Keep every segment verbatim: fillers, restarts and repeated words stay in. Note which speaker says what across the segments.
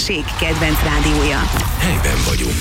Speaker 1: térség kedvenc rádiója.
Speaker 2: Helyben vagyunk.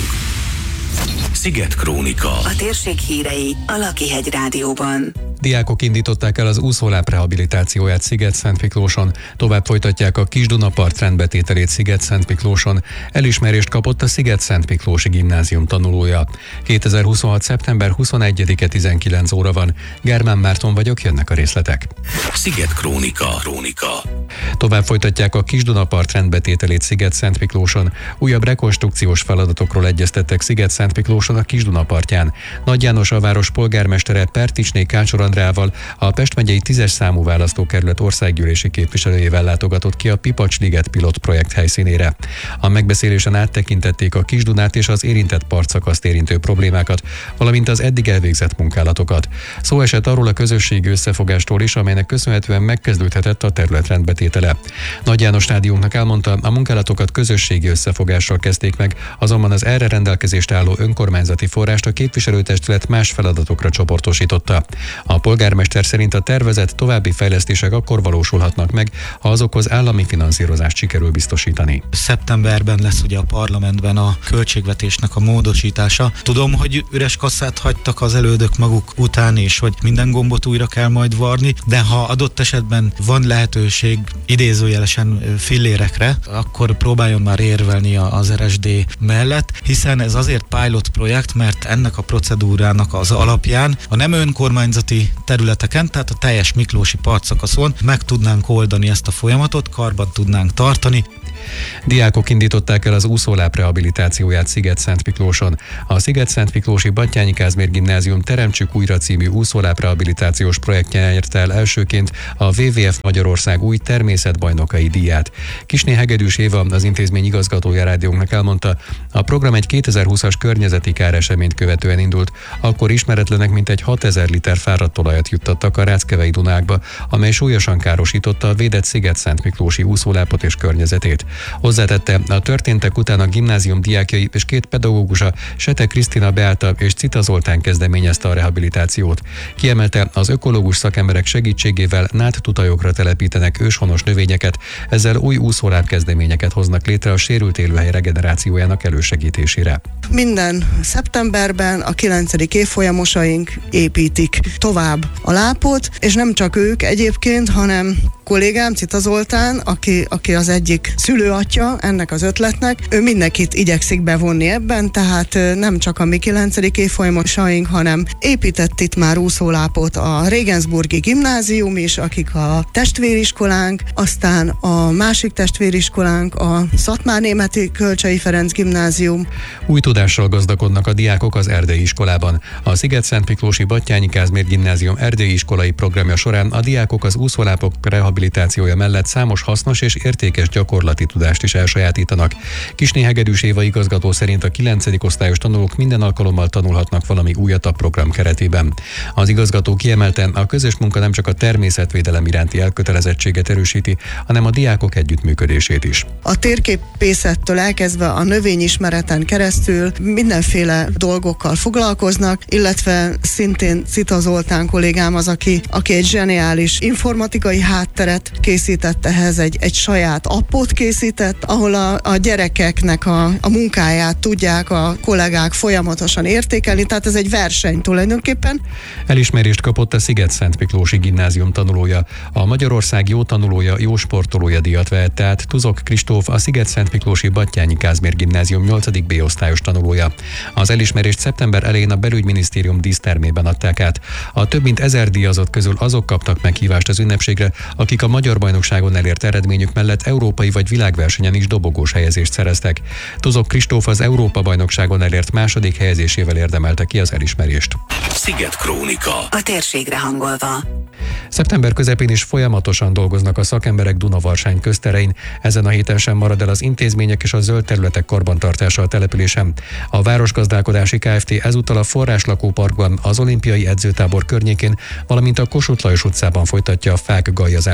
Speaker 2: Sziget Krónika.
Speaker 1: A térség hírei a Lakihegy Rádióban.
Speaker 3: Diákok indították el az úszóláp rehabilitációját Sziget-Szentmiklóson, tovább folytatják a Kis-Dunapart rendbetételét Sziget-Szentmiklóson. Elismerést kapott a Sziget-Szentmiklósi Gimnázium tanulója. kétezer-huszonhat. szeptember huszonegyedike tizenkilenc óra van. Germán Márton vagyok, jönnek a részletek.
Speaker 2: Sziget Krónika. Krónika.
Speaker 3: Tovább folytatják a Kis-Dunapart rendbetételét Sziget-Szentmiklóson. Újabb rekonstrukciós feladatokról egyeztettek Sziget-Szentmiklóson a Kis-Dunapartján. Nagy János a város polgármestere Perticsné Kácsor Andrával, a Pest megyei tízes számú választókerület országgyűlési képviselőjével látogatott ki a Pipacs-liget pilot projekt helyszínére. A megbeszélésen áttekintették a Kis-Dunát és az érintett partszakaszt érintő problémákat, valamint az eddig elvégzett munkálatokat. Szó esett arról a közösségi összefogástól is, amelynek köszönhetően megkezdődhetett a terület rendbetétele. Nagy János rádiónknak elmondta, a munkálatokat közösségi összefogással kezdték meg, azonban az erre rendelkezést álló önkormányzati forrást a képviselőtestület más feladatokra csoportosította. A polgármester szerint a tervezett további fejlesztések akkor valósulhatnak meg, ha azokhoz állami finanszírozást sikerül biztosítani.
Speaker 4: Szeptemberben lesz ugye a parlamentben a költségvetésnek a módosítása. Tudom, hogy üres kasszát hagytak az elődök maguk után, és hogy minden gombot újra kell majd varni, de ha adott esetben van lehetőség idézőjelesen fillérekre, akkor próbáljon már érvelni az er es dé mellett, hiszen ez azért pilot projekt, mert ennek a procedúrának az alapján a nem önkormányzati területeken, tehát a teljes miklósi partszakaszon meg tudnánk oldani ezt a folyamatot, karban tudnánk tartani.
Speaker 3: Diákok indították el az úszóláp rehabilitációját Sziget-Szentmiklóson. A Sziget-Szentmiklósi Batthyány Kázmér Gimnázium Teremtsük újra című úszóláp rehabilitációs projektje nyerte el elsőként a dupla vé vé ef Magyarország új természetbajnokai díját. Kisné Hegedűs Éva, az intézmény igazgatója rádiónknak elmondta, a program egy kétezer-húszas környezeti káreseményt követően indult, akkor ismeretlenek mintegy hatezer liter fáradt olajat juttattak a Ráckevei Dunákba, amely súlyosan károsította a védett Sziget-Szentmiklósi úszólápot és környezetét. Hozzátette, a történtek után a gimnázium diákjai és két pedagógusa, Sete Krisztina Beáta és Cita Zoltán kezdeményezte a rehabilitációt. Kiemelte, az ökológus szakemberek segítségével nádtutajokra telepítenek őshonos növényeket, ezzel új úszóláp kezdeményeket hoznak létre a sérült élőhely regenerációjának elősegítésére.
Speaker 5: Minden szeptemberben a kilencedik évfolyamosaink építik tovább a lápot, és nem csak ők egyébként, hanem kollégám Cita Zoltán, aki, aki az egyik szülőatja ennek az ötletnek, ő mindenkit igyekszik bevonni ebben, tehát nem csak a mi kilencedik évfolyamosaink, hanem épített itt már úszólápot a Regensburgi Gimnázium is, akik a testvériskolánk, aztán a másik testvériskolánk, a Szatmár-Németi Kölcsei Ferenc Gimnázium.
Speaker 3: Új tudással gazdagodnak a diákok az erdélyi iskolában. A Sziget-Szentmiklósi Batthyány Kázmér Gimnázium erdélyi iskolai programja során a diákok az úszólápok rehabilitációja mellett számos hasznos és értékes gyakorlati tudást is elsajátítanak. Kisné Hegedűs Éva igazgató szerint a kilencedik osztályos tanulók minden alkalommal tanulhatnak valami újat a program keretében. Az igazgató kiemelte, a közös munka nem csak a természetvédelem iránti elkötelezettséget erősíti, hanem a diákok együttműködését is.
Speaker 5: A térképészettől elkezdve a növényismereten keresztül mindenféle dolgokkal foglalkoznak, illetve szintén Cita Zoltán kollégám az, aki, aki egy zseniális informatikai hátteret készített ehhez, egy, egy saját appot készített, ahol a, a gyerekeknek a, a munkáját tudják a kollégák folyamatosan értékelni, tehát ez egy verseny tulajdonképpen.
Speaker 3: Elismerést kapott a Sziget-Szentmiklósi Gimnázium tanulója. A Magyarország jó tanulója, jó sportolója díjat vehette át Tuzok Kristóf, a Sziget-Szentmiklósi Batthyány Kázmér Gimnázium nyolcadik B osztályos tanulója. Az elismerést szeptember elején a Belügyminisztérium dísztermében adták át. A több mint ezer díjazott közül azok kaptak meghívást az ünnepségre, akik a magyar bajnokságon elért eredményük mellett európai vagy világversenyen is dobogós helyezést szereztek. Tuzok Kristóf az Európa-bajnokságon elért második helyezésével érdemelte ki az elismerést.
Speaker 2: Sziget Krónika.
Speaker 1: A térségre hangolva.
Speaker 3: Szeptember közepén is folyamatosan dolgoznak a szakemberek Dunavarsány közterein. Ezen a héten sem marad el az intézmények és a zöld területek karbantartása a településen. A Városgazdálkodási Kft. Ezúttal a Forráslakóparkban, az Olimpiai Edzőtábor környékén, valamint a Kossuth Lajos utcában folytatja a fák galljazását.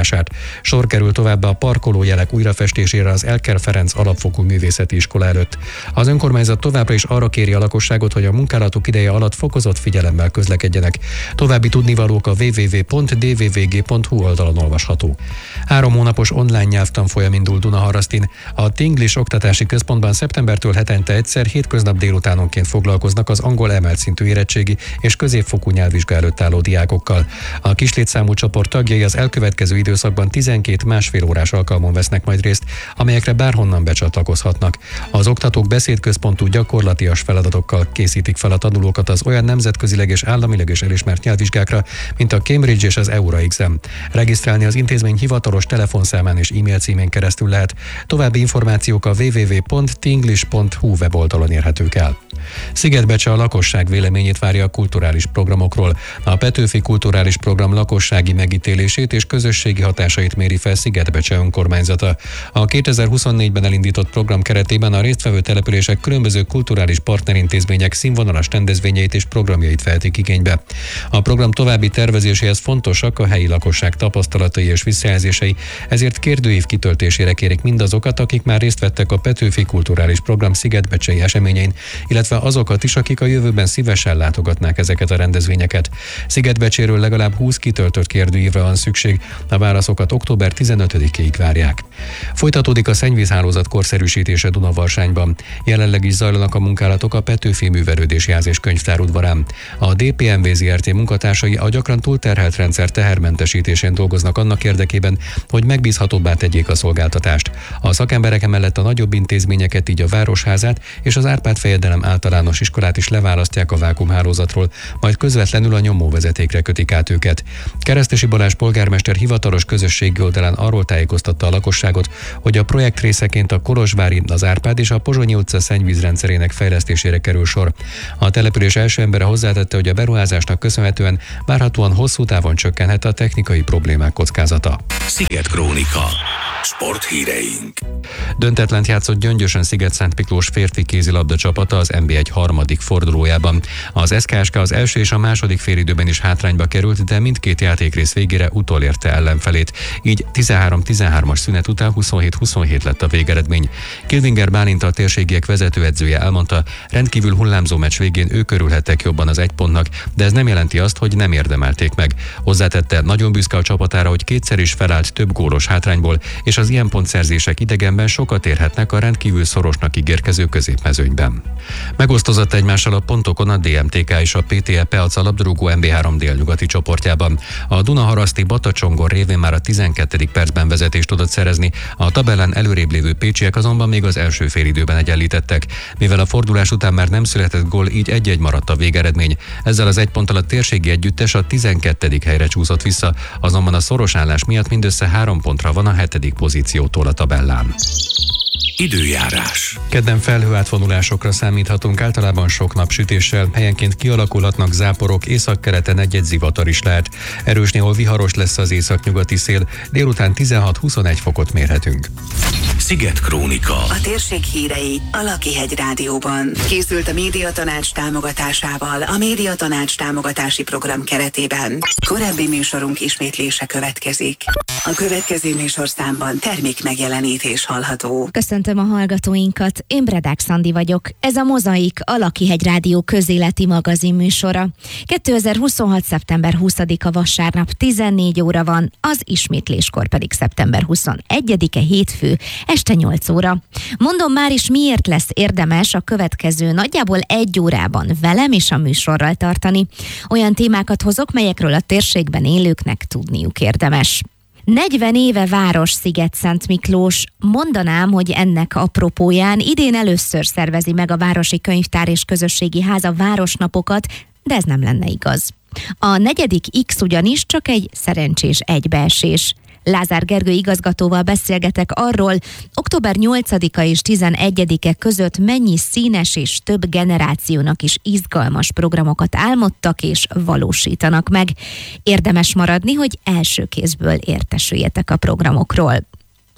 Speaker 3: felújítását. Sor kerül továbbá a parkolójelek újrafestésére az Elker Ferenc alapfokú művészeti iskola előtt. Az önkormányzat továbbra is arra kéri a lakosságot, hogy a munkálatok ideje alatt fokozott figyelemmel közlekedjenek. További tudnivalók a double-u double-u double-u pont d v v g pont h u oldalon olvasható. Három hónapos online nyelvtanfolyam indul Dunaharasztin. A Tinglish Oktatási Központban szeptembertől hetente egyszer hétköznap délutánonként foglalkoznak az angol emelt szintű érettségi és középfokú nyelvvizsga előtt álló diákokkal. A kislétszámú csoport tagjai az elkövetkező időszakban tizenkét másfél órás alkalmon vesznek majd részt, amelyekre bárhonnan becsatlakozhatnak. Az oktatók beszédközpontú gyakorlatias feladatokkal készítik fel a tanulókat az olyan nemzetközileg és államileg is elismert nyelvvizsgákra, mint a Cambridge és az EURA-exam. Regisztrálni az intézmény hivatalos telefonszámán és e-mail címén keresztül lehet. További információk a double-u double-u double-u pont tinglish pont h u weboldalon érhetők el. Szigetbecse a lakosság véleményét várja a kulturális programokról. A Petőfi Kulturális Program lakossági megítélését és közösségi hatásait méri fel Szigetbecse önkormányzata. A kétezer-huszonnégyben elindított program keretében a résztvevő települések különböző kulturális partnerintézmények színvonalas rendezvényeit és programjait vehetik igénybe. A program további tervezéséhez fontosak a helyi lakosság tapasztalatai és visszajelzései, ezért kérdőív kitöltésére kérik mindazokat, akik már részt vettek a Petőfi Kulturális Program szigetbecsei eseményein, illetve azokat is, akik a jövőben szívesen látogatnák ezeket a rendezvényeket. Szigetbecséről legalább húsz kitöltött kérdőívre van szükség, a válaszokat október tizenötödikéig várják. Folytatódik a szennyvízhálózat korszerűsítése Dunavarsányban. Jelenleg is zajlanak a munkálatok a Petőfi Művelődési Ház és Könyvtár udvarán. A dé pé em vé Zrt. Munkatársai a gyakran túlterhelt rendszer tehermentesítésén dolgoznak annak érdekében, hogy megbízhatóbbá tegyék a szolgáltatást. A szakemberek emellett a nagyobb intézményeket, így a Városházát és az Árpád-fejedelem általános iskolát is leválasztják a vákuumhálózatról, majd közvetlenül a nyomóvezetékre kötik át őket. Keresztesi Balázs polgármester hivatalos közösségi oldalán arról tájékoztatta a lakosságot, hogy a projekt részeként a Kolozsvári, az Árpád és a Pozsonyi utca szennyvízrendszerének fejlesztésére kerül sor. A település első embere hozzátette, hogy a beruházásnak köszönhetően várhatóan hosszú távon csökkenhet a technikai problémák kockázata.
Speaker 2: Sziget Krónika. Sporthíreink.
Speaker 3: Döntetlent játszott Gyöngyösön Sziget-Szent Miklós férfi kézilabda csapata az en bé egy harmadik fordulójában. Az es ká es ká az első és a második félidőben is hátrányba került, de mindkét játékrész végére utolérte ellenfelét. Így tizenhárom tizenhármas szünet után huszonhét huszonhét lett a végeredmény. Kilvinger Bálint, a térségiek vezetőedzője elmondta, rendkívül hullámzó meccs végén ők örülhettek jobban az egy pontnak, de ez nem jelenti azt, hogy nem érdemelték meg. Hozzátette, nagyon büszke a csapatára, hogy kétszer is felállt több gólos hátrányból, és az ilyen pontszerzések idegenben sokat érhetnek a rendkívül szorosnak ígérkező középmezőnyben. Megosztozott egymással a pontokon a dé em té ká és a pé té e Peaca labdarúgó en bé három délnyugati csoportjában. A Dunaharaszti Batacsongor révén már a tizenkettedik percben vezetést tudott szerezni, a tabellán előrébb lévő pécsiek azonban még az első félidőben egyenlítettek. Mivel a fordulás után már nem született gól, így egy-egy maradt a végeredmény. Ezzel az egy ponttal a térségi együttes a tizenkettedik helyre csúszott vissza, azonban a szoros állás miatt mindössze három pontra van a hetedik pozíciótól a tabellán.
Speaker 2: Időjárás.
Speaker 3: Kedden felhőátvonulásokra számíthatunk, általában sok napsütéssel, helyenként kialakulhatnak záporok, északkeleten egy-egy zivatar is lehet. Erős, néhol viharos lesz az északnyugati szél, délután tizenhat-huszonegy fokot mérhetünk.
Speaker 2: Sziget Krónika.
Speaker 1: A térség hírei a Lakihegy Rádióban. Készült a Médiatanács támogatásával a Médiatanács támogatási program keretében. Korábbi műsorunk ismétlése következik. A következő műsorszámban termék megjelenítés hallható.
Speaker 6: Köszöntöm a hallgatóinkat, én Bredák Szandi vagyok. Ez a Mozaik, a Lakihegy Rádió közéleti magazin műsora. kétezer-huszonhat. szeptember huszadika vasárnap tizennégy óra van, az ismétléskor pedig szeptember huszonegyedike hétfő este nyolc óra. Mondom már is, miért lesz érdemes a következő nagyjából egy órában velem és a műsorral tartani. Olyan témákat hozok, melyekről a térségben élőknek tudniuk érdemes. negyven éve város Sziget-Szent Miklós. Mondanám, hogy ennek apropóján idén először szervezi meg a Városi Könyvtár és Közösségi Ház a városnapokat, de ez nem lenne igaz. A negyedik X ugyanis csak egy szerencsés egybeesés. Lázár Gergő igazgatóval beszélgetek arról, október nyolcadika és tizenegyedike között mennyi színes és több generációnak is izgalmas programokat álmodtak és valósítanak meg. Érdemes maradni, hogy első kézből értesüljetek a programokról.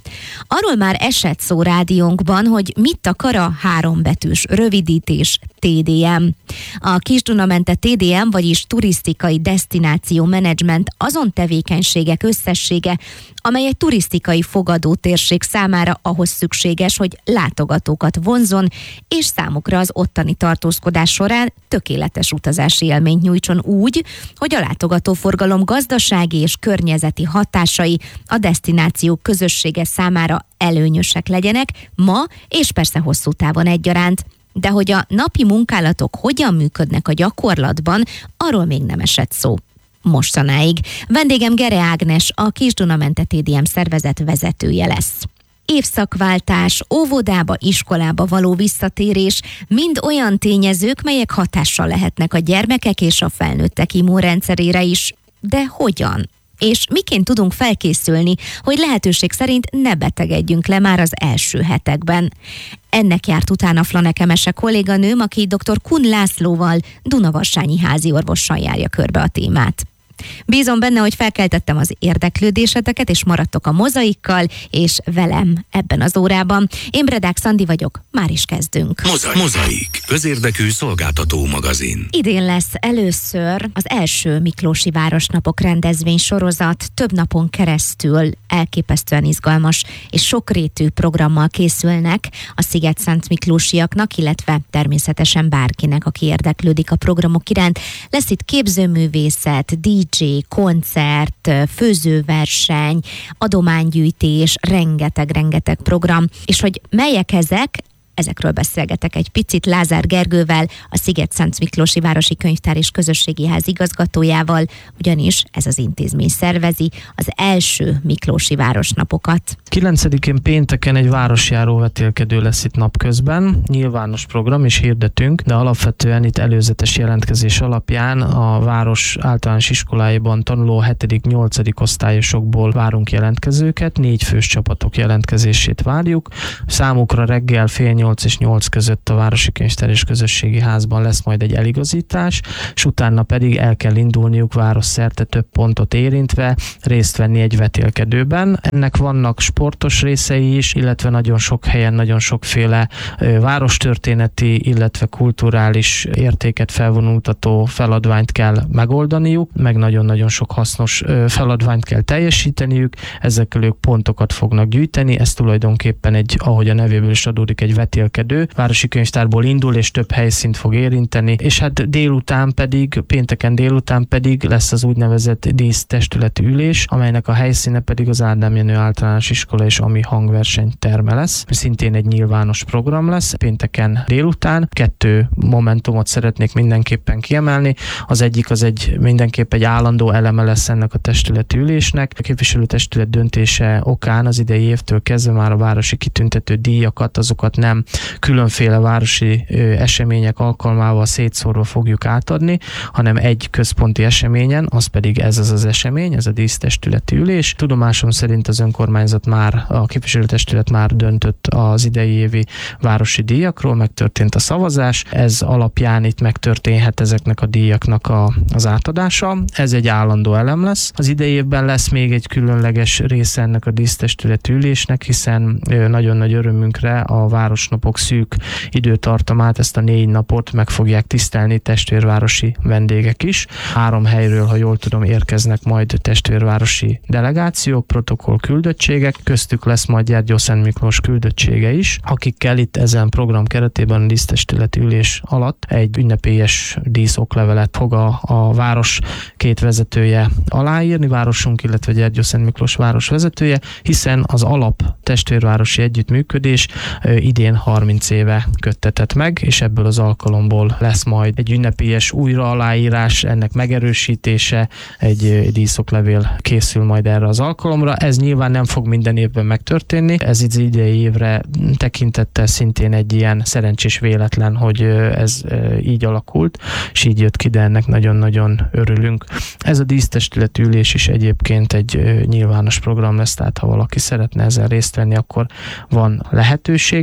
Speaker 6: Arról már esett szó rádiónkban, hogy mit akar a hárombetűs rövidítés té dé em. A Kis-Dunamente té dé em, vagyis Turisztikai Desztináció Menedzsment azon tevékenységek összessége, amely egy turisztikai fogadótérség számára ahhoz szükséges, hogy látogatókat vonzon, és számukra az ottani tartózkodás során tökéletes utazási élményt nyújtson úgy, hogy a látogatóforgalom gazdasági és környezeti hatásai a desztináció közössége számára előnyösek legyenek, ma és persze hosszú távon egyaránt. De hogy a napi munkálatok hogyan működnek a gyakorlatban, arról még nem esett szó mostanáig. Vendégem Gere Ágnes, a Kis-Dunamente té dé em szervezet vezetője lesz. Évszakváltás, óvodába, iskolába való visszatérés mind olyan tényezők, melyek hatással lehetnek a gyermekek és a felnőttek immunrendszerére is. De hogyan? És miként tudunk felkészülni, hogy lehetőség szerint ne betegedjünk le már az első hetekben? Ennek járt utána Flaneke Mese kolléganőm, aki dr. Kun Lászlóval, Dunavassányi házi orvossal járja körbe a témát. Bízom benne, hogy felkeltettem az érdeklődéseteket, és maradtok a Mozaikkal, és velem ebben az órában. Én Bredák Szandi vagyok, már is kezdünk.
Speaker 2: Mozaik. Mozaik. Közérdekű szolgáltató magazin.
Speaker 6: Idén lesz először az első Miklósi Városnapok rendezvény sorozat. Több napon keresztül elképesztően izgalmas és sokrétű programmal készülnek a Sziget-Szent Miklósiaknak, illetve természetesen bárkinek, aki érdeklődik a programok iránt. Lesz itt képzőművészet, dé dzsé, koncert, főzőverseny, adománygyűjtés, rengeteg-rengeteg program, és hogy melyek ezek, ezekről beszélgetek egy picit Lázár Gergővel, a Sziget-Szent Miklósi Városi Könyvtár és Közösségi Ház igazgatójával, ugyanis ez az intézmény szervezi az első Miklósi Városnapokat.
Speaker 7: kilencedikén pénteken egy városjáró vetélkedő lesz itt napközben, nyilvános program is hirdetünk, de alapvetően itt előzetes jelentkezés alapján a város általános iskoláiban tanuló hetedik-nyolcadik osztályosokból várunk jelentkezőket, négy fős csapatok jelentkezését várjuk. Számukra reggel fél nyolc és nyolc között a Városi Könyvtár és Közösségi Házban lesz majd egy eligazítás, és utána pedig el kell indulniuk városszerte több pontot érintve részt venni egy vetélkedőben. Ennek vannak sportos részei is, illetve nagyon sok helyen nagyon sokféle várostörténeti, illetve kulturális értéket felvonultató feladványt kell megoldaniuk, meg nagyon-nagyon sok hasznos feladványt kell teljesíteniük, ezekkel ők pontokat fognak gyűjteni, ez tulajdonképpen egy, ahogy a nevéből is adódik, egy vetélkedő, Városi Könyvtárból indul, és több helyszínt fog érinteni, és hát délután pedig, pénteken délután pedig lesz az úgynevezett dísztestületi ülés, amelynek a helyszíne pedig az Ádám Jenő Általános Iskola és Ami hangverseny terme lesz. Szintén egy nyilvános program lesz pénteken délután. Kettő momentumot szeretnék mindenképpen kiemelni. Az egyik az egy mindenképp egy állandó eleme lesz ennek a testületi ülésnek. A képviselőtestület döntése okán az idei évtől kezdve már a városi kitüntető díjakat, azokat nem különféle városi ö, események alkalmával szétszórva fogjuk átadni, hanem egy központi eseményen, az pedig ez az az esemény, ez a dísztestületi ülés. Tudomásom szerint az önkormányzat már, a képviselőtestület már döntött az idei évi városi díjakról, megtörtént a szavazás, ez alapján itt megtörténhet ezeknek a díjaknak a, az átadása. Ez egy állandó elem lesz. Az idei évben lesz még egy különleges része ennek a dísztestületi ülésnek, hiszen ö, nagyon nagy örömünkre a városnapok szűk időtartamát, ezt a négy napot meg fogják tisztelni testvérvárosi vendégek is. Három helyről, ha jól tudom, érkeznek majd testvérvárosi delegációk, protokoll küldöttségek, köztük lesz majd Gyergyószent Miklós küldöttsége is, akikkel itt ezen program keretében a dísztestületi ülés alatt egy ünnepélyes díszoklevelet fog a, a város két vezetője aláírni, városunk, illetve Gyergyószent Miklós város vezetője, hiszen az alap testvérvárosi együttműködés idén harminc éve köttetett meg, és ebből az alkalomból lesz majd egy ünnepélyes újra aláírás, ennek megerősítése, egy díszoklevél készül majd erre az alkalomra. Ez nyilván nem fog minden évben megtörténni, ez az idei évre tekintettel szintén egy ilyen szerencsés véletlen, hogy ez így alakult, és így jött ki, de ennek nagyon-nagyon örülünk. Ez a dísztestületi ülés is egyébként egy nyilvános program lesz, tehát ha valaki szeretne ezzel részt venni, akkor van lehetősége, és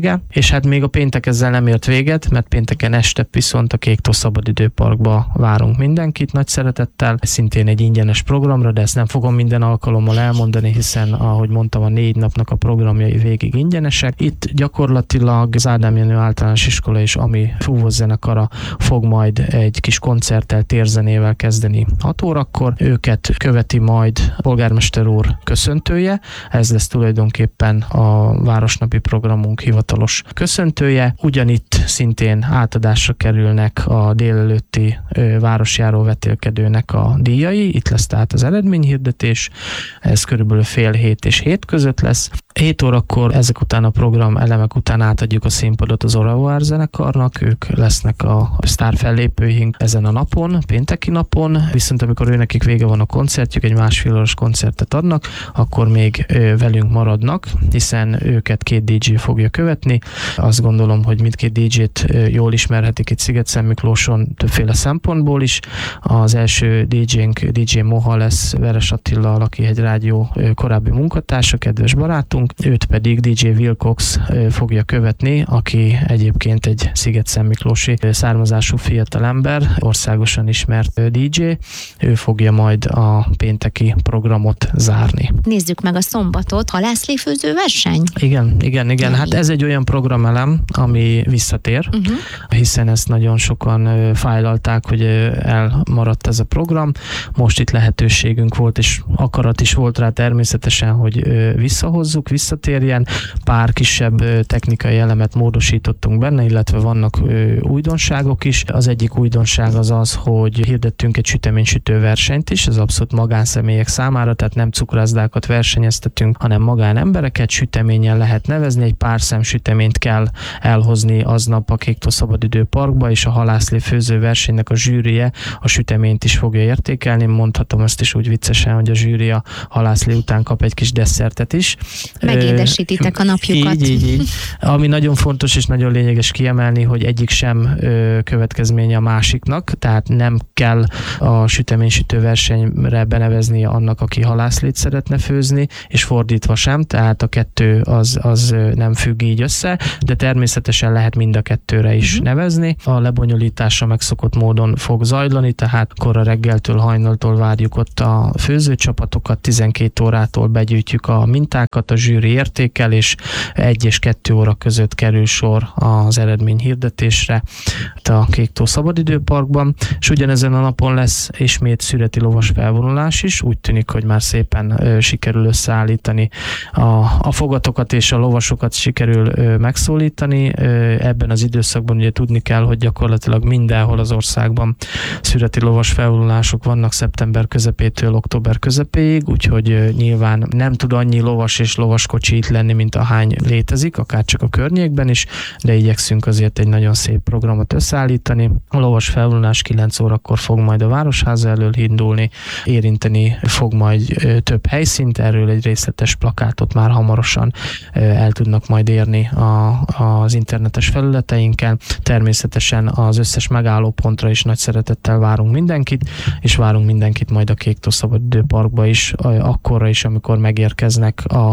Speaker 7: És hát még a péntek ezzel nem ért véget, mert pénteken este viszont a Kék Tó Szabadidőparkba várunk mindenkit nagy szeretettel, szintén egy ingyenes programra, de ezt nem fogom minden alkalommal elmondani, hiszen ahogy mondtam, a négy napnak a programjai végig ingyenesek. Itt gyakorlatilag az Ádám Jenő Általános Iskola és Ami fúvós zenekara fog majd egy kis koncerttel, térzenével kezdeni hat órakor. Őket követi majd polgármester úr köszöntője, ez lesz tulajdonképpen a városnapi programunk hivatalos köszöntője. Ugyanitt szintén átadásra kerülnek a délelőtti ö, városjáró vetélkedőnek a díjai, itt lesz tehát az eredményhirdetés, ez körülbelül fél hét és hét között lesz. hét órakor ezek után a program elemek után átadjuk a színpadot az Oravoár zenekarnak, ők lesznek a sztárfellépőink ezen a napon, pénteki napon, viszont amikor őnekik vége van a koncertjük, egy másfél órás koncertet adnak, akkor még ö, velünk maradnak, hiszen őket két dé dzsé fogja követni. Azt gondolom, hogy mindkét dé dzsét jól ismerhetik itt Szigetszentmiklóson többféle szempontból is. Az első dé dzsénk, dé dzsé Moha lesz, Veres Attila, a Lakihegy Rádió korábbi munkatársa, kedves barátunk, őt pedig dé dzsé Wilcox fogja követni, aki egyébként egy szigetszentmiklósi származású fiatalember, országosan ismert dé dzsé. Ő fogja majd a pénteki programot zárni.
Speaker 6: Nézzük meg a szombatot, halászléfőző verseny?
Speaker 7: Igen, igen, igen. Hát ez egy olyan programelem, ami visszatér, uh-huh. hiszen ezt nagyon sokan fájlalták, hogy elmaradt ez a program. Most itt lehetőségünk volt, és akarat is volt rá természetesen, hogy visszahozzuk, visszatérjen. Pár kisebb technikai elemet módosítottunk benne, illetve vannak újdonságok is. Az egyik újdonság az az, hogy hirdettünk egy süteménysütő versenyt is, ez abszolút magánszemélyek számára, tehát nem cukrászdákat versenyeztetünk, hanem magánembereket, süteményen lehet nevezni, egy pár szem süteményt kell elhozni aznap a Kék Tó Szabadidőparkba, és a halászlé főző versenynek a zsűrije a süteményt is fogja értékelni. Mondhatom ezt is úgy viccesen, hogy a zsűri a halászlé után kap egy kis desszertet is.
Speaker 6: Megédesítitek a napjukat.
Speaker 7: Így, így, így. Ami nagyon fontos és nagyon lényeges kiemelni, hogy egyik sem ö, következménye a másiknak, tehát nem kell a süteménysütő versenyre benevezni annak, aki halászlét szeretne főzni, és fordítva sem, tehát a kettő az, az nem függ így össze, de természetesen lehet mind a kettőre is uh-huh. nevezni. A lebonyolítása megszokott módon fog zajlani, tehát kora reggeltől, hajnaltól várjuk ott a főzőcsapatokat, tizenkét órától begyűjtjük a mintákat, a zsűri értékel, és egy és kettő óra között kerül sor az eredmény hirdetésre a Kék Tó Szabadidőparkban, és ugyanezen a napon lesz ismét szüreti lovas felvonulás is, úgy tűnik, hogy már szépen ö, sikerül összeállítani a, a fogatokat, és a lovasokat sikerül ö, megszólítani. Ö, ebben az időszakban ugye tudni kell, hogy gyakorlatilag mindenhol az országban szüreti lovas felvonulások vannak szeptember közepétől október közepéig, úgyhogy ö, nyilván nem tud annyi lovas és lovaskocsi itt lenni, mint ahány létezik, akár csak a környékben is, de igyekszünk azért egy nagyon szép programot összeállítani. A lovas felvonulás kilenc órakor fog majd a Városháza elől indulni, érinteni fog majd ö, több helyszínt, erről egy részletes plakátot már hamarosan ö, el tudnak majd érni a, az internetes felületeinken. Természetesen az összes megállópontra is nagy szeretettel várunk mindenkit, és várunk mindenkit majd a Kék Tó Szabadidőparkba is, akkorra is, amikor megérkeznek a,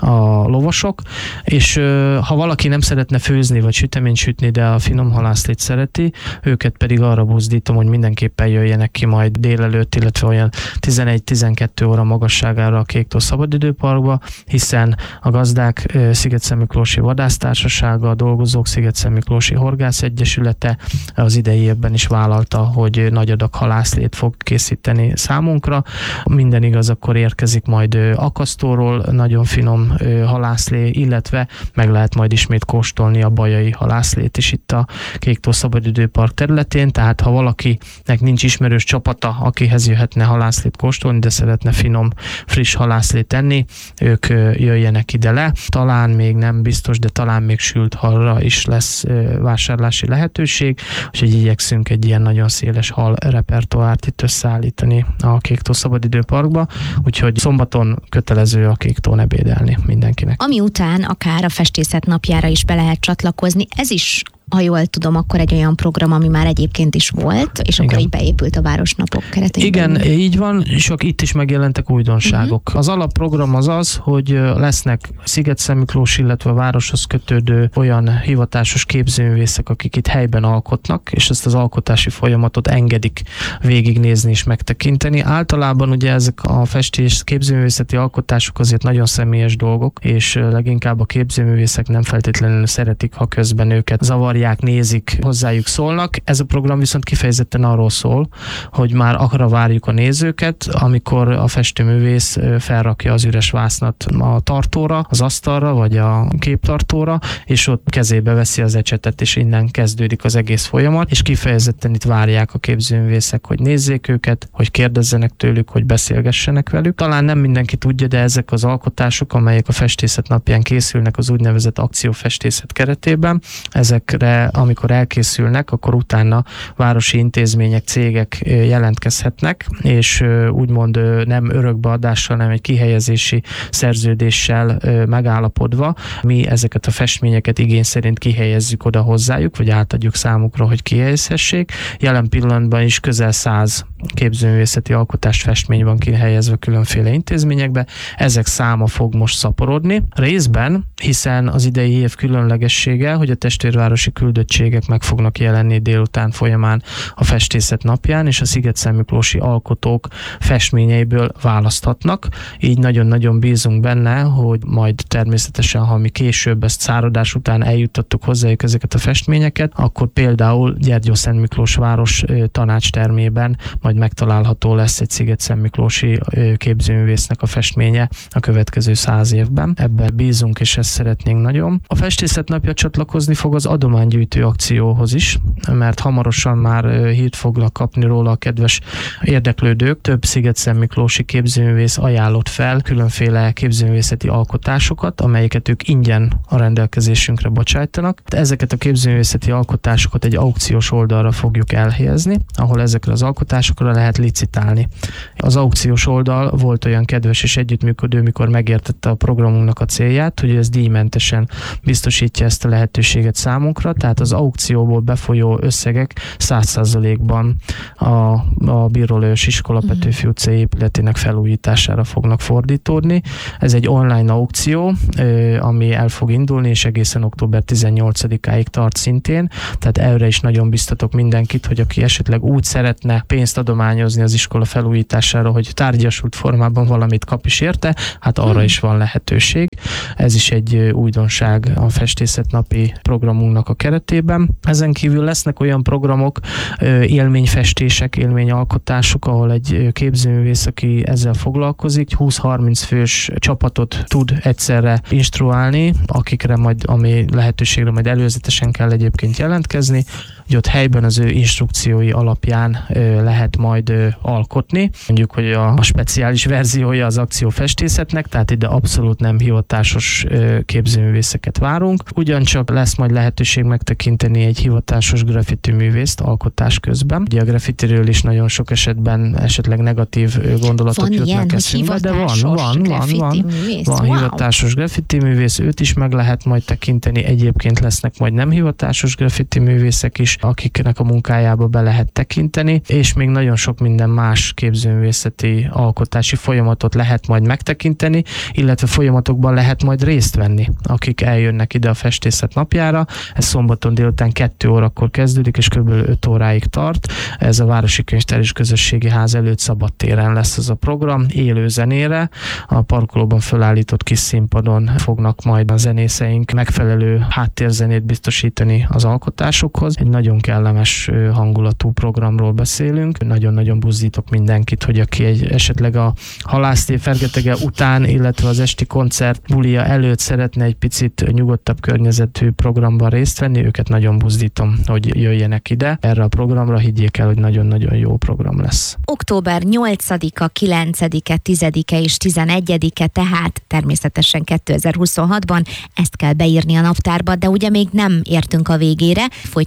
Speaker 7: a lovasok, és ö, ha valaki nem szeretne főzni vagy süteményt sütni, de a finom halászlét szereti, őket pedig arra buzdítom, hogy mindenképpen jöjjenek ki majd délelőtt, illetve olyan tizenegy-tizenkettő óra magasságára a Kék Tó Szabadidőparkba, hiszen a gazdák Szigetszentmiklósi Vadásztársasága, a dolgozók Szigetszentmiklósi Horgász Egyesülete az idei évben is vállalta, hogy nagy adag halászlét fog készíteni számunkra. Minden igaz, akkor érkezik majd akasztóról nagyon finom halászlé, illetve meg lehet majd ismét kóstolni a bajai halászlét is itt a Kék Tó Szabadidőpark területén, tehát ha valakinek nincs ismerős csapata, akihez jöhetne halászlét kóstolni, de szeretne finom, friss halászlét enni, ők jöjjenek ide le. Talán még nem biztos, de talán még sült halra is lesz vásárlási lehetőség, úgyhogy igyekszünk egy ilyen nagyon széles hal repertoárt itt összeállítani a Kék Tó Szabadidőparkba, úgyhogy szombaton kötelező a Kék Tón ebédelni mindenkinek.
Speaker 6: Ami után akár a festészet napjára is be lehet csatlakozni, ez is ha jól tudom, akkor egy olyan program, ami már egyébként is volt, és
Speaker 7: Igen.
Speaker 6: akkor így beépült a Városnapok keretében.
Speaker 7: Igen, így van, csak itt is megjelentek újdonságok. Uh-huh. Az alapprogram az az, hogy lesznek Sziget-Szentmiklós, illetve a városhoz kötődő olyan hivatásos képzőművészek, akik itt helyben alkotnak, és ezt az alkotási folyamatot engedik végignézni és megtekinteni. Általában ugye ezek a festés képzőművészeti alkotások azért nagyon személyes dolgok, és leginkább a képzőművészek nem feltétlenül szeretik, ha közben őket zavarják, nézik, hozzájuk szólnak. Ez a program viszont kifejezetten arról szól, hogy már arra várjuk a nézőket, amikor a festőművész felrakja az üres vásznat a tartóra, az asztalra, vagy a képtartóra, és ott kezébe veszi az ecsetet, és innen kezdődik az egész folyamat, és kifejezetten itt várják a képzőművészek, hogy nézzék őket, hogy kérdezzenek tőlük, hogy beszélgessenek velük. Talán nem mindenki tudja, de ezek az alkotások, amelyek a festészet napján készülnek az úgynevezett akciófestészet keretében, ezekre, amikor elkészülnek, akkor utána városi intézmények, cégek jelentkezhetnek, és úgymond nem örökbeadással, hanem egy kihelyezési szerződéssel megállapodva mi ezeket a festményeket igény szerint kihelyezzük oda hozzájuk, vagy átadjuk számukra, hogy kihelyezhessék. Jelen pillanatban is közel száz képzőművészeti alkotást, festmény van kihelyezve különféle intézményekbe. Ezek száma fog most szaporodni. Részben, hiszen az idei év különlegessége, hogy a testvérvárosi küldöttségek meg fognak jelenni délután folyamán a festészet napján, és a sziget-szentmiklósi alkotók festményeiből választhatnak. Így nagyon-nagyon bízunk benne, hogy majd természetesen, ha mi később ezt száradás után eljuttattuk hozzájuk ezeket a festményeket, akkor például Gyergyószentmiklós város tanácstermében majd megtalálható lesz egy sziget-szentmiklósi képzőművésznek a festménye a következő száz évben. Ebben bízunk, és ezt szeretnénk nagyon. A festészet napja csatlakozni fog az adománygyűjtő akcióhoz is, mert hamarosan már hírt fognak kapni róla a kedves érdeklődők. Több sziget-szentmiklósi képzőművész ajánlott fel különféle képzőművészeti alkotásokat, amelyeket ők ingyen a rendelkezésünkre bocsájtanak. Ezeket a képzőművészeti alkotásokat egy aukciós oldalra fogjuk elhelyezni, ahol ezekre az alkotásokra lehet licitálni. Az aukciós oldal volt olyan kedves és együttműködő, mikor megértette a programunknak a célját, hogy ez díjmentesen biztosítja ezt a lehetőséget számunkra, tehát az aukcióból befolyó összegek száz százalékban a, a Bíró Lajos iskola Petőfi utcai épületének felújítására fognak fordítódni. Ez egy online aukció, ami el fog indulni, és egészen október tizennyolcadikáig tart szintén, tehát erre is nagyon biztatok mindenkit, hogy aki esetleg úgy szeretne pénzt adományozni az iskola felújítására, hogy tárgyasult formában valamit kap is érte, hát arra is van lehetőség. Ez is egy újdonság a festészetnapi programunknak a keretében. Ezen kívül lesznek olyan programok, élményfestések, élményalkotások, ahol egy képzőművész, aki ezzel foglalkozik, húsz-harminc fős csapatot tud egyszerre instruálni, akikre majd, ami lehetőségre majd előzetesen kell egyébként jelentkezni, hogy ott helyben az ő instrukciói alapján lehet majd alkotni. Mondjuk, hogy a, a speciális verziója az akciófestészetnek, tehát ide abszolút nem hivatásos képzőművészeket várunk. Ugyancsak lesz majd lehetőség megtekinteni egy hivatásos graffiti művészt alkotás közben. Ugye a graffitiről is nagyon sok esetben esetleg negatív gondolatok
Speaker 6: van
Speaker 7: jutnak
Speaker 6: ilyen,
Speaker 7: eszünkbe, de van, van, van, van,
Speaker 6: művész.
Speaker 7: van
Speaker 6: Wow.
Speaker 7: hivatásos graffiti művész, őt is meg lehet majd tekinteni. Egyébként lesznek majd nem hivatásos graffiti művészek is, akiknek a munkájába be lehet tekinteni, és még nagyon sok minden más képzőművészeti alkotási folyamatot lehet majd megtekinteni, illetve folyamatokban lehet majd részt venni, akik eljönnek ide a festészet napjára. Ez szombaton délután kettő órakor kezdődik, és kb. öt óráig tart. Ez a Városi Könyvtár és Közösségi Ház előtt szabadtéren lesz ez a program, élő zenére. A parkolóban fölállított kis színpadon fognak majd a zenészeink megfelelő háttérzenét biztosítani az alkotásokhoz. Egy nagyon kellemes hangulatú programról beszélünk. Nagyon-nagyon buzdítok mindenkit, hogy aki egy esetleg a halászté fergetege után, illetve az esti koncert bulia előtt szeretne egy picit nyugodtabb környezetű programban részt venni, őket nagyon buzdítom, hogy jöjjenek ide. Erre a programra higgyék el, hogy nagyon-nagyon jó program lesz.
Speaker 6: Október nyolcadika, kilencedike, tizedike és tizenegyedike, tehát természetesen kétezer-huszonhatban ezt kell beírni a naptárba, de ugye még nem értünk a végére. Folytatjuk Lázár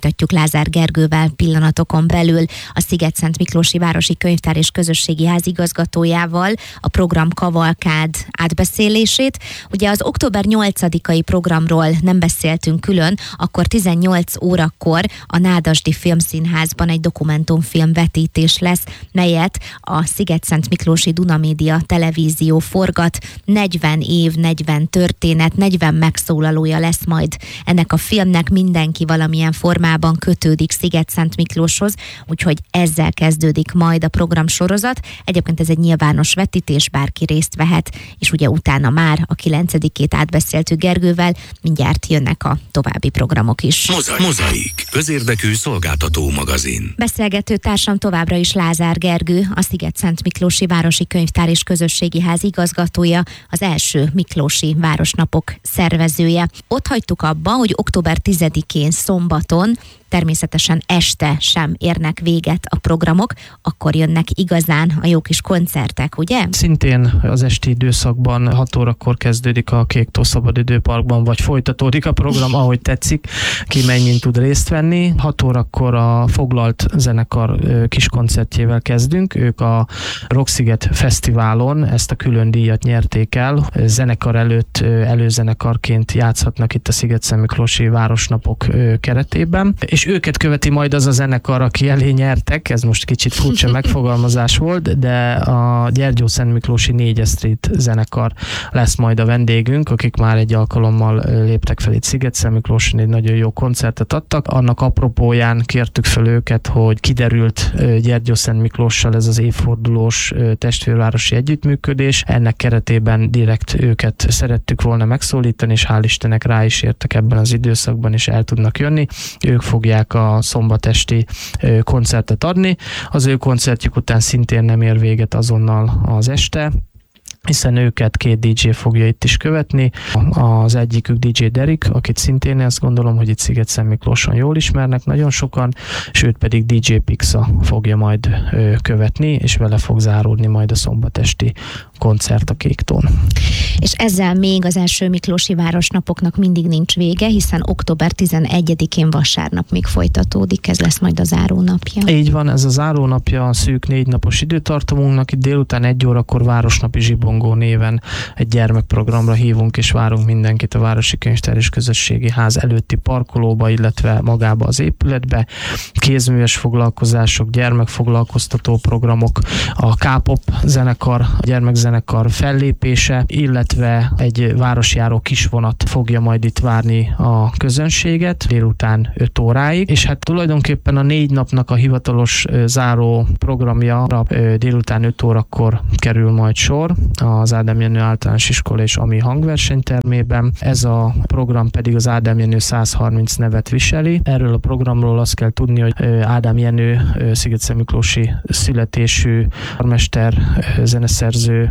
Speaker 6: Lázár Gergővel pillanatokon belül, a Sziget-Szent Miklósi Városi Könyvtár és Közösségi Ház igazgatójával a program kavalkád átbeszélését. Ugye az október nyolcadikai programról nem beszéltünk külön, akkor tizennyolc órakor a Nádasdy Filmszínházban egy dokumentumfilm vetítés lesz, melyet a Sziget-Szent Miklósi Duna Média Televízió forgat. negyven év, negyven történet, negyven megszólalója lesz majd ennek a filmnek, mindenki valamilyen formában kötődik Sziget-Szent Miklóshoz, úgyhogy ezzel kezdődik majd a programsorozat. Egyébként ez egy nyilvános vetítés, bárki részt vehet, és ugye utána már a kilencedikét átbeszéltük Gergővel, mindjárt jönnek a további programok is.
Speaker 2: Mozaik. Közérdekű szolgáltató magazin.
Speaker 6: Beszélgető társam továbbra is Lázár Gergő, a Sziget-Szent Miklósi Városi Könyvtár és Közösségi Ház igazgatója, az első Miklósi Városnapok szervezője. Ott hagytuk abba, hogy október tizedikén szombaton természetesen este sem érnek véget a programok, akkor jönnek igazán a jó kis koncertek, ugye?
Speaker 7: Szintén az esti időszakban hat órakor kezdődik a Kéktó Szabadidőparkban, vagy folytatódik a program, ahogy tetszik, ki mennyien tud részt venni. hat órakor a Foglalt zenekar kis koncertjével kezdünk, ők a Rocksziget Fesztiválon ezt a külön díjat nyerték el. Zenekar előtt előzenekarként játszhatnak itt a Sziget-Szent Miklósi Városnapok keretében, és és őket követi majd az a zenekar, aki elé nyertek, ez most kicsit furcsa megfogalmazás volt, de a Gyergyószent Miklósi négy Street zenekar lesz majd a vendégünk, akik már egy alkalommal léptek fel itt Sziget-Szent Miklóson, egy nagyon jó koncertet adtak. Annak apropóján kértük fel őket, hogy kiderült Gyergyószent Miklóssal ez az évfordulós testvérvárosi együttműködés. Ennek keretében direkt őket szerettük volna megszólítani, és hál' Istennek rá is értek ebben az időszakban, és el tudnak jönni. Ők fogják a szombatesti koncertet adni. Az ő koncertjük után szintén nem ér véget azonnal az este, hiszen őket két dé dzsé fogja itt is követni. Az egyikük dé dzsé Derek, akit szintén azt gondolom, hogy itt Sziget-Szent Miklóson jól ismernek nagyon sokan, és őt pedig dé dzsé Pixa fogja majd követni, és vele fog záródni majd a szombatesti koncert a Kéktón.
Speaker 6: És ezzel még az első Miklósi Városnapoknak mindig nincs vége, hiszen október tizenegyedikén vasárnap még folytatódik, ez lesz majd a zárónapja.
Speaker 7: Így van, ez a zárónapja a szűk négy napos időtartamunknak. Itt délután egy órakor Városnapi Zsibongó néven egy gyermekprogramra hívunk, és várunk mindenkit a Városi Könyvtár és Közösségi Ház előtti parkolóba, illetve magába az épületbe. Kézműves foglalkozások, gyermekfoglalkoztató programok, a K-pop zenekar, a gyermekzenekar fellépése, illetve egy városjáró kisvonat fogja majd itt várni a közönséget délután öt óráig, és hát tulajdonképpen a négy napnak a hivatalos záró programja délután öt órakor kerül majd sor az Ádám Jenő Általános Iskola és Ami hangversenytermében. Ez a program pedig az Ádám Jenő száz harminc nevet viseli. Erről a programról azt kell tudni, hogy Ádám Jenő Sziget-Szent Miklósi születésű karmester, zeneszerző,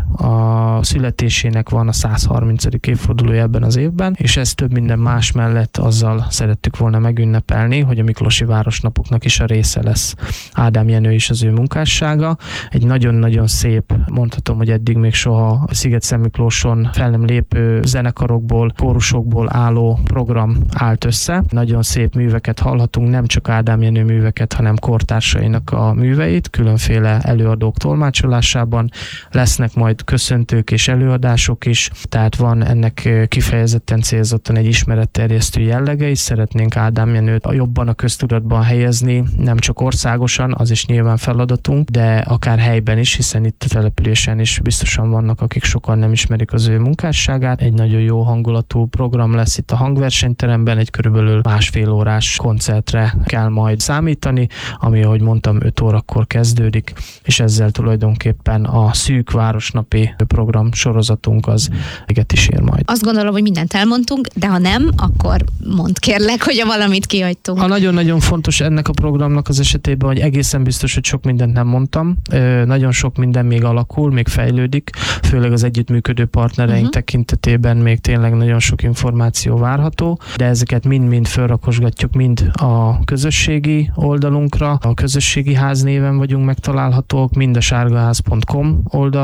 Speaker 7: a születésének van a száz harmincadik évfordulója ebben az évben, és ez több minden más mellett azzal szerettük volna megünnepelni, hogy a Miklósi Városnapoknak is a része lesz Ádám Jenő is az ő munkássága. Egy nagyon-nagyon szép, mondhatom, hogy eddig még soha Sziget-Szent Miklóson fel nem lépő zenekarokból, kórusokból álló program állt össze. Nagyon szép műveket hallhatunk, nem csak Ádám Jenő műveket, hanem kortársainak a műveit, különféle előadók tolmácsolásában. Lesznek majd köszöntők és előadások is, tehát van ennek kifejezetten célzottan egy ismeretterjesztő jellege is. Szeretnénk Ádám Jenőt jobban a köztudatban helyezni, nem csak országosan, az is nyilván feladatunk, de akár helyben is, hiszen itt a településen is biztosan vannak, akik sokan nem ismerik az ő munkásságát. Egy nagyon jó hangulatú program lesz itt a hangversenyteremben, egy körülbelül másfél órás koncertre kell majd számítani, ami, ahogy mondtam, öt órakor kezdődik, és ezzel tulajdonképpen a szűk városnapi program sorozatunk az véget is ér majd.
Speaker 6: Azt gondolom, hogy mindent elmondtunk, de ha nem, akkor mondd kérlek, hogy valamit kihagytunk.
Speaker 7: A nagyon-nagyon fontos ennek a programnak az esetében, hogy egészen biztos, hogy sok mindent nem mondtam. Ö, nagyon sok minden még alakul, még fejlődik, főleg az együttműködő partnereink uh-huh. tekintetében még tényleg nagyon sok információ várható, de ezeket mind-mind felrakosgatjuk mind a közösségi oldalunkra, a közösségi ház néven vagyunk megtalálhatók, mind a sárgaház pont com oldalra, és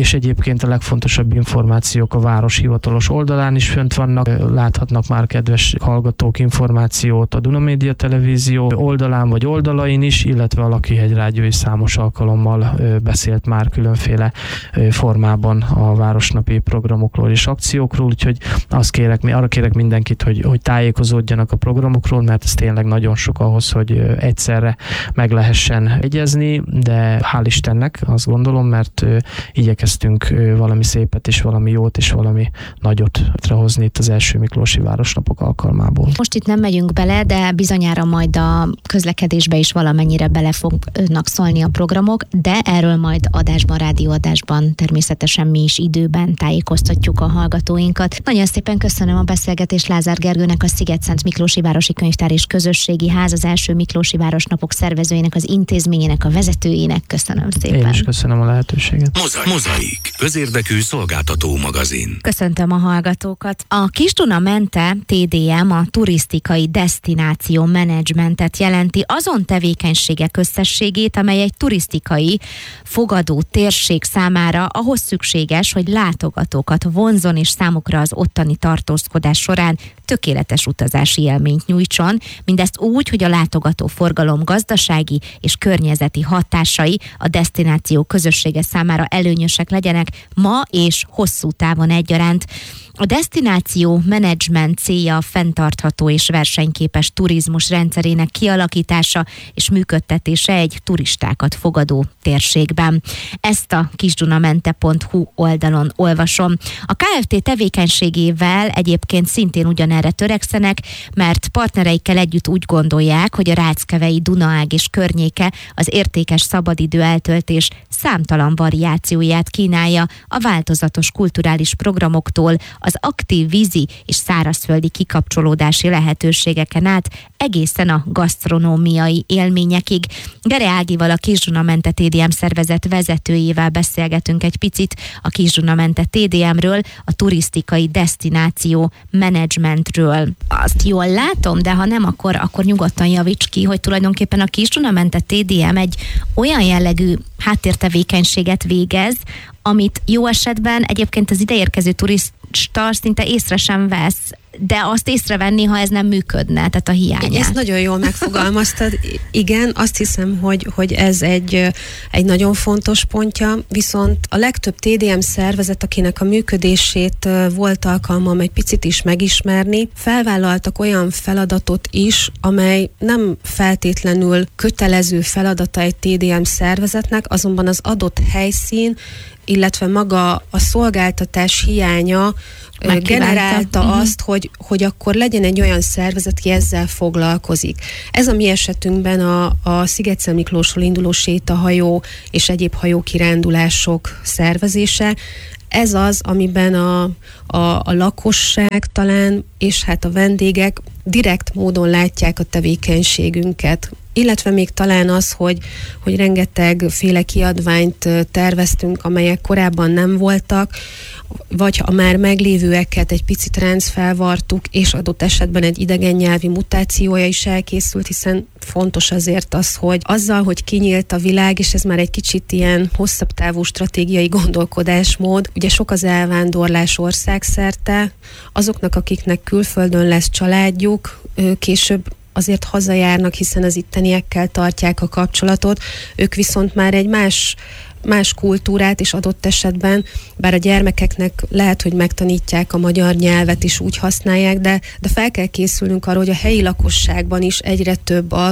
Speaker 7: és egyébként a legfontosabb információk a város hivatalos oldalán is fönt vannak. Láthatnak már kedves hallgatók információt a Duna Média Televízió oldalán vagy oldalain is, illetve a Lakihegy Rádió is számos alkalommal beszélt már különféle formában a városnapi programokról és akciókról, úgyhogy azt kérek, arra kérek mindenkit, hogy, hogy tájékozódjanak a programokról, mert ez tényleg nagyon sok ahhoz, hogy egyszerre meg lehessen egyezni, de hál' Istennek azt gondolom, mert igyekeztünk valami szépet és valami jót és valami nagyot hozni itt az első Miklósi Városnapok alkalmából.
Speaker 6: Most itt nem megyünk bele, de bizonyára majd a közlekedésbe is valamennyire bele fognak szólni a programok, de erről majd adásban, rádióadásban természetesen mi is időben tájékoztatjuk a hallgatóinkat. Nagyon szépen köszönöm a beszélgetést Lázár Gergőnek, a Szigetszent Miklósi Városi Könyvtár és Közösségi Ház, az első Miklósi Városnapok szervezőjének, az intézményének a vezetőjének. Köszönöm szépen.
Speaker 7: Én is köszönöm a lehetőséget.
Speaker 2: Mozaik. Közérdekű szolgáltató magazin.
Speaker 6: Köszöntöm a hallgatókat. A Kis-Duna mente té dé em a turisztikai desztináció menedzsmentet jelenti, azon tevékenységek összességét, amely egy turisztikai fogadó térség számára ahhoz szükséges, hogy látogatókat vonzon és számukra az ottani tartózkodás során tökéletes utazási élményt nyújtson, mindezt úgy, hogy a látogató forgalom gazdasági és környezeti hatásai a desztináció közössége számára előnyösek legyenek ma és hosszú távon egyaránt. A desztináció menedzsment célja a fenntartható és versenyképes turizmus rendszerének kialakítása és működtetése egy turistákat fogadó térségben. Ezt a kisdunamente pont hu oldalon olvasom. A ká ef té tevékenységével egyébként szintén ugyanerre törekszenek, mert partnereikkel együtt úgy gondolják, hogy a ráckevei Dunaág és környéke az értékes szabadidő eltöltés számtalan variációját kínálja a változatos kulturális programoktól, az aktív vízi és szárazföldi kikapcsolódási lehetőségeken át egészen a gasztronómiai élményekig. Gere Ágival, a Kis-Duna-mente té dé em szervezet vezetőjével beszélgetünk egy picit a Kis-Duna-mente té dé emről, a turisztikai desztináció menedzsmentről. Azt jól látom, de ha nem, akkor, akkor nyugodtan javíts ki, hogy tulajdonképpen a Kis-Duna-mente té dé em egy olyan jellegű háttértevékenységet végez, amit jó esetben egyébként az ideérkező turista szinte észre sem vesz, de azt észrevenni, ha ez nem működne, tehát a hiányát.
Speaker 8: Ezt nagyon jól megfogalmaztad. Igen, azt hiszem, hogy, hogy ez egy, egy nagyon fontos pontja, viszont a legtöbb té dé em szervezet, akinek a működését volt alkalmam egy picit is megismerni, felvállaltak olyan feladatot is, amely nem feltétlenül kötelező feladata egy té dé em szervezetnek, azonban az adott helyszín, illetve maga a szolgáltatás hiánya generálta uh-huh. azt, hogy, hogy akkor legyen egy olyan szervezet, aki ezzel foglalkozik. Ez a mi esetünkben a, a Szigetszent Miklósról induló sétahajó és egyéb hajókirándulások szervezése. Ez az, amiben a, a, a lakosság talán, és hát a vendégek direkt módon látják a tevékenységünket. Illetve még talán az, hogy, hogy rengetegféle kiadványt terveztünk, amelyek korábban nem voltak, vagy a már meglévőeket egy picit ráncfelvartuk, és adott esetben egy idegen nyelvi mutációja is elkészült, hiszen fontos azért az, hogy azzal, hogy kinyílt a világ, és ez már egy kicsit ilyen hosszabb távú stratégiai gondolkodásmód, ugye sok az elvándorlás országszerte, azoknak, akiknek külföldön lesz családjuk, később azért hazajárnak, hiszen az itteniekkel tartják a kapcsolatot, ők viszont már egy más más kultúrát is adott esetben, bár a gyermekeknek lehet, hogy megtanítják a magyar nyelvet is, úgy használják, de, de fel kell készülnünk arra, hogy a helyi lakosságban is egyre több a,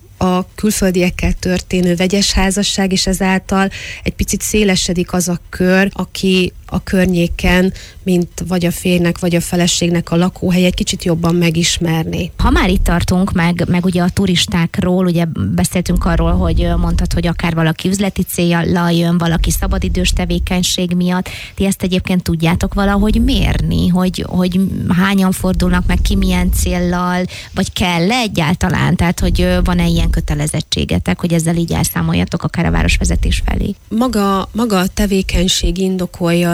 Speaker 8: a külföldiekkel történő vegyes házasság, és ezáltal egy picit szélesedik az a kör, aki a környéken, mint vagy a férjnek, vagy a feleségnek a lakóhely egy kicsit jobban megismerni.
Speaker 6: Ha már itt tartunk, meg, meg ugye a turistákról, ugye beszéltünk arról, hogy mondtad, hogy akár valaki üzleti céllal jön, valaki szabadidős tevékenység miatt. Ti ezt egyébként tudjátok valahogy mérni, hogy, hogy hányan fordulnak meg, ki milyen céllal, vagy kell-e egyáltalán? Tehát, hogy van-e ilyen kötelezettségetek, hogy ezzel így elszámoljatok akár a városvezetés felé?
Speaker 8: Maga, maga a tevékenység indokolja az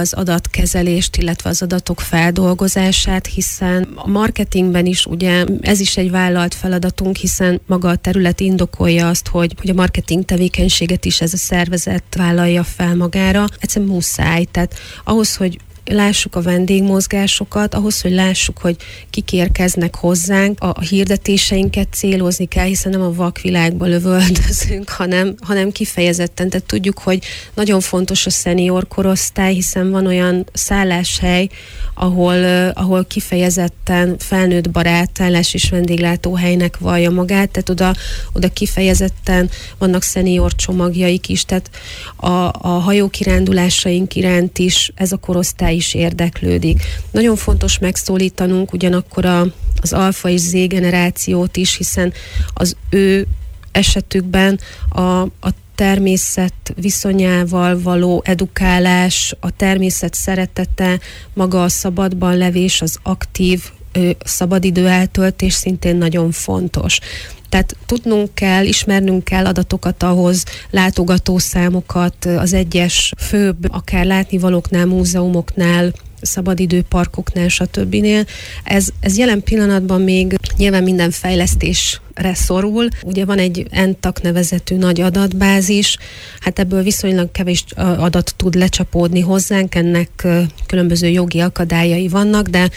Speaker 8: az adatkezelést, illetve az adatok feldolgozását, hiszen a marketingben is ugye ez is egy vállalt feladatunk, hiszen maga a terület indokolja azt, hogy, hogy a marketing tevékenységet is ez a szervezet vállalja fel magára. Egyszerűen muszáj. Tehát ahhoz, hogy lássuk a vendégmozgásokat, ahhoz, hogy lássuk, hogy kik érkeznek hozzánk, a hirdetéseinket célozni kell, hiszen nem a vakvilágba lövöldözünk, hanem, hanem kifejezetten. Tehát tudjuk, hogy nagyon fontos a szenior korosztály, hiszen van olyan szálláshely, ahol, ahol kifejezetten felnőtt barát állás és vendéglátóhelynek vallja magát, tehát oda, oda kifejezetten vannak szenior csomagjaik is, tehát a, a hajókirándulásaink iránt is ez a korosztály is érdeklődik. Nagyon fontos megszólítanunk ugyanakkor a, az alfa és Z generációt is, hiszen az ő esetükben a, a természet viszonyával való edukálás, a természet szeretete, maga a szabadban levés, az aktív ö, szabadidő eltöltés szintén nagyon fontos. Tehát tudnunk kell, ismernünk kell adatokat ahhoz, látogatószámokat az egyes főbb, akár látnivalóknál, múzeumoknál, szabadidőparkoknál, stb. Ez, ez jelen pillanatban még nyilván minden fejlesztésre szorul. Ugye van egy en té á cé nevezetű nagy adatbázis, hát ebből viszonylag kevés adat tud lecsapódni hozzánk, ennek különböző jogi akadályai vannak, de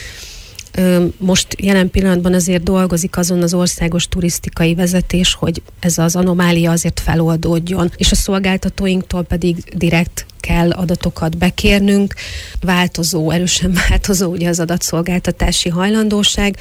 Speaker 8: most jelen pillanatban azért dolgozik azon az országos turisztikai vezetés, hogy ez az anomália azért feloldódjon, és a szolgáltatóinktól pedig direkt kell adatokat bekérnünk. Változó, erősen változó ugye az adatszolgáltatási hajlandóság.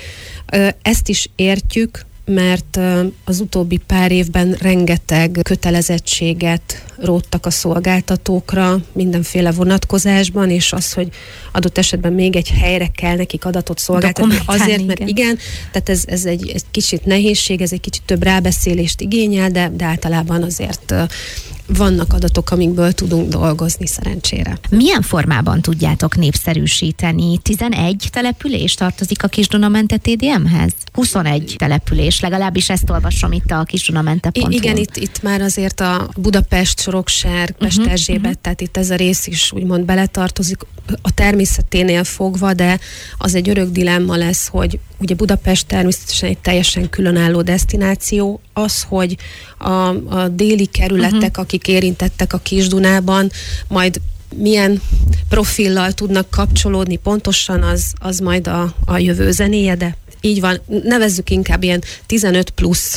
Speaker 8: Ezt is értjük, mert az utóbbi pár évben rengeteg kötelezettséget róttak a szolgáltatókra mindenféle vonatkozásban, és az, hogy adott esetben még egy helyre kell nekik adatot szolgáltatni. Azért, mert igen, igen tehát ez, ez egy, egy kicsit nehézség, ez egy kicsit több rábeszélést igényel, de, de általában azért vannak adatok, amikből tudunk dolgozni szerencsére.
Speaker 6: Milyen formában tudjátok népszerűsíteni? tizenegy település tartozik a Kis-Dunamente té dé em-hez? huszonegy település, legalábbis ezt olvasom itt a kisdunamente pont hu.
Speaker 8: Igen, itt, itt már azért a Budapest, Sorokság, Pest uh-huh, Erzsébet, uh-huh. tehát itt ez a rész is úgymond beletartozik a természeténél fogva, de az egy örök dilemma lesz, hogy ugye Budapest természetesen egy teljesen különálló desztináció, az, hogy a, a déli kerületek, uh-huh. akik érintettek a Kis-Dunában, majd milyen profillal tudnak kapcsolódni pontosan, az, az majd a, a jövő zenéje, de így van, nevezzük inkább ilyen tizenöt plusz.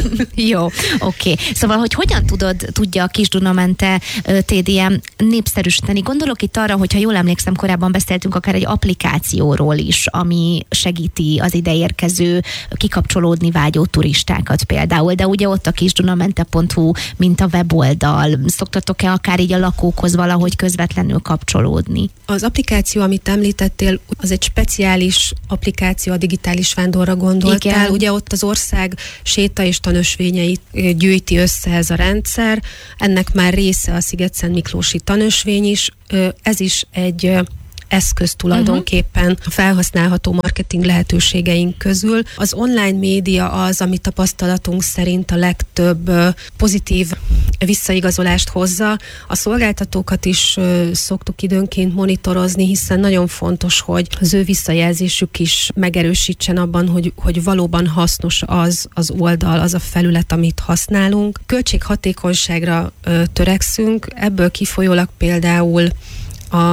Speaker 6: Jó, oké. Okay. Szóval, hogy hogyan tudod, tudja a Kis-Dunamente té dé em népszerűsíteni? Gondolok itt arra, hogyha jól emlékszem, korábban beszéltünk akár egy applikációról is, ami segíti az ideérkező, kikapcsolódni vágyó turistákat például, de ugye ott a kisdunamente pont hu, mint a weboldal. Szoktatok-e akár így a lakókhoz valahogy közvetlenül kapcsolódni?
Speaker 8: Az applikáció, amit említettél, az egy speciális applikáció, a digitális vándorra gondoltál. Igen. Ugye ott az ország séta és tanösvényeit gyűjti össze ez a rendszer. Ennek már része a Szigetszentmiklósi tanösvény is. Ez is egy eszköz tulajdonképpen a felhasználható marketing lehetőségeink közül. Az online média az, ami tapasztalatunk szerint a legtöbb pozitív visszaigazolást hozza. A szolgáltatókat is szoktuk időnként monitorozni, hiszen nagyon fontos, hogy az ő visszajelzésük is megerősítsen abban, hogy, hogy valóban hasznos az az oldal, az a felület, amit használunk. Költséghatékonyságra törekszünk, ebből kifolyólag például A,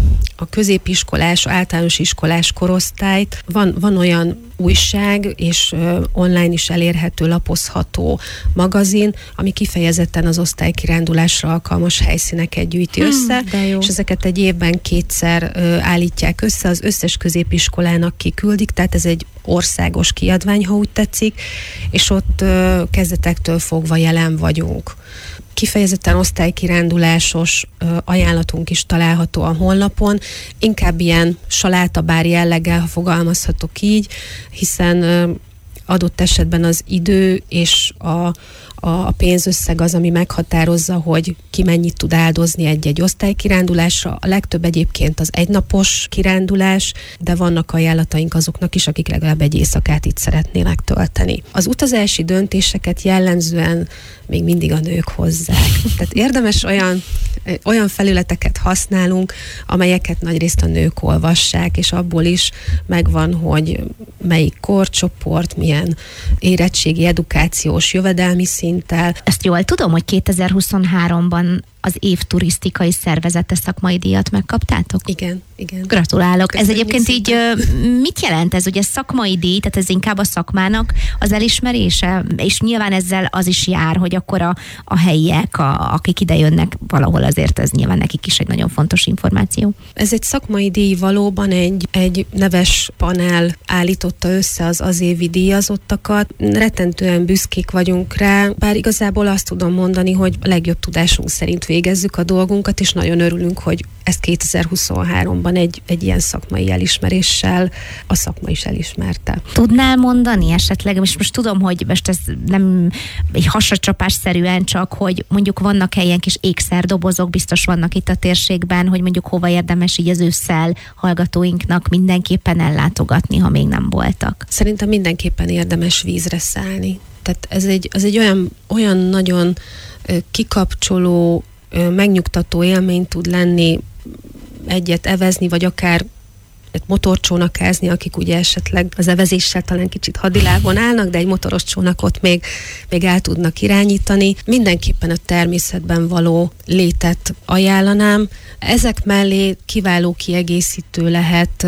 Speaker 8: a középiskolás, általános iskolás korosztályt. Van, van olyan újság, és ö, online is elérhető, lapozható magazin, ami kifejezetten az osztálykirándulásra alkalmas helyszíneket gyűjti hmm, össze, és ezeket egy évben kétszer ö, állítják össze, az összes középiskolának kiküldik, tehát ez egy országos kiadvány, ha úgy tetszik, és ott ö, kezdetektől fogva jelen vagyunk. Kifejezetten osztálykirándulásos ö, ajánlatunk is található a honlapon, inkább ilyen salátabár jelleggel, ha fogalmazhatok így, hiszen ö, adott esetben az idő és a a pénzösszeg az, ami meghatározza, hogy ki mennyit tud áldozni egy-egy osztálykirándulásra. A legtöbb egyébként az egynapos kirándulás, de vannak ajánlataink azoknak is, akik legalább egy éjszakát itt szeretnének tölteni. Az utazási döntéseket jellemzően még mindig a nők hozzák. Tehát érdemes olyan, olyan felületeket használunk, amelyeket nagyrészt a nők olvassák, és abból is megvan, hogy melyik korcsoport, milyen érettségi, edukációs, jövedelmi szinttel.
Speaker 6: Ezt jól tudom, hogy kétezer-huszonháromban az év turisztikai szervezete szakmai díjat megkaptátok?
Speaker 8: Igen, igen.
Speaker 6: Gratulálok.
Speaker 8: Köszönjük
Speaker 6: ez egyébként
Speaker 8: szépen.
Speaker 6: Így mit jelent ez? Ugye szakmai díj, tehát ez inkább a szakmának az elismerése, és nyilván ezzel az is jár, hogy akkor a, a helyiek, a, akik ide jönnek valahol, azért ez nyilván nekik is egy nagyon fontos információ.
Speaker 8: Ez egy szakmai díj, valóban egy, egy neves panel állította össze az az évi díjazottakat. Rettentően büszkék vagyunk rá, bár igazából azt tudom mondani, hogy a legjobb tudásunk szerint végezzük a dolgunkat, és nagyon örülünk, hogy ezt kétezer-huszonháromban egy, egy ilyen szakmai elismeréssel a szakma is elismerte.
Speaker 6: Tudnál mondani esetleg, és most tudom, hogy most ez nem egy hasacsapásszerűen csak, hogy mondjuk vannak ilyen kis ékszerdobozok, biztos vannak itt a térségben, hogy mondjuk hova érdemes így az ősszel hallgatóinknak mindenképpen ellátogatni, ha még nem voltak.
Speaker 8: Szerintem mindenképpen érdemes vízre szállni. Tehát ez egy, ez egy olyan, olyan nagyon kikapcsoló, megnyugtató élmény tud lenni, egyet evezni, vagy akár motorcsónakázni, akik ugye esetleg az evezéssel talán kicsit hadilábon állnak, de egy motoros csónakot még, még el tudnak irányítani. Mindenképpen a természetben való létet ajánlanám. Ezek mellé kiváló kiegészítő lehet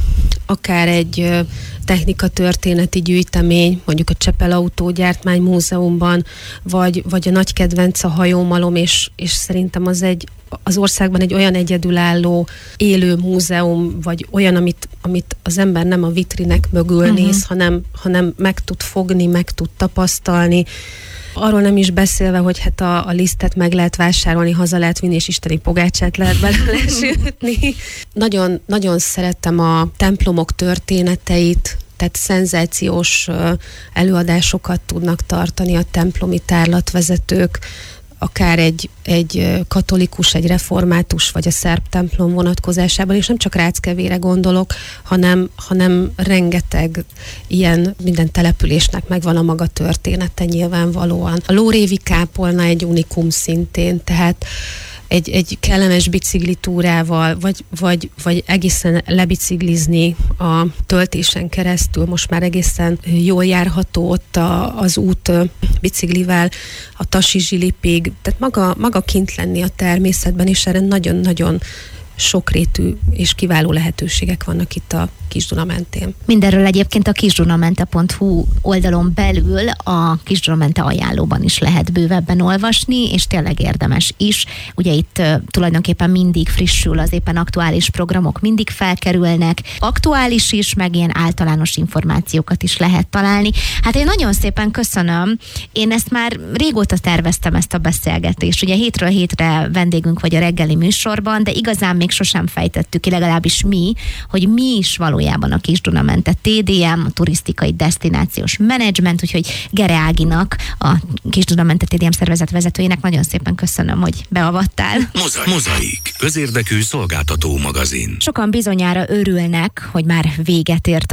Speaker 8: akár egy technikatörténeti gyűjtemény, mondjuk a Csepel Autógyártmány Múzeumban, vagy, vagy a nagy kedvenc a hajómalom, és, és szerintem az egy az országban egy olyan egyedülálló élő múzeum, vagy olyan, amit, amit az ember nem a vitrinek mögül uh-huh. néz, hanem, hanem meg tud fogni, meg tud tapasztalni. Arról nem is beszélve, hogy hát a, a lisztet meg lehet vásárolni, haza lehet vinni, és isteni pogácsát lehet belőle sütni. Nagyon, nagyon szerettem a templomok történeteit, tehát szenzációs előadásokat tudnak tartani a templomi tárlatvezetők, akár egy, egy katolikus, egy református, vagy a szerb templom vonatkozásában, és nem csak Ráckevére gondolok, hanem, hanem rengeteg ilyen, minden településnek megvan a maga története nyilvánvalóan. A lórévi kápolna egy unikum szintén, tehát egy, egy kellemes biciklitúrával, vagy, vagy, vagy egészen lebiciklizni a töltésen keresztül, most már egészen jól járható ott a, az út biciklivel, a Tasi Zsilipig, tehát maga, maga kint lenni a természetben, és erre nagyon-nagyon sokrétű és kiváló lehetőségek vannak itt a Kis-Duna mentén.
Speaker 6: Mindenről egyébként a kisdunamente pont hu oldalon belül a Kis-Dunamente ajánlóban is lehet bővebben olvasni, és tényleg érdemes is. Ugye itt uh, tulajdonképpen mindig frissül, az éppen aktuális programok mindig felkerülnek, aktuális is, meg ilyen általános információkat is lehet találni. Hát én nagyon szépen köszönöm. Én ezt már régóta terveztem, ezt a beszélgetést. Ugye hétről hétre vendégünk vagy a reggeli műsorban, de igazán még sosem fejtettük ki, legalábbis mi, hogy mi is valójában a Kis-Dunamente té dé em, a turisztikai desztinációs menedzsment, úgyhogy Gere Áginak, a Kis-Dunamente té dé em szervezet vezetőjének nagyon szépen köszönöm, hogy beavattál.
Speaker 2: Mozaik. Mozaik. Közérdekű szolgáltató magazin.
Speaker 6: Sokan bizonyára örülnek, hogy már véget ért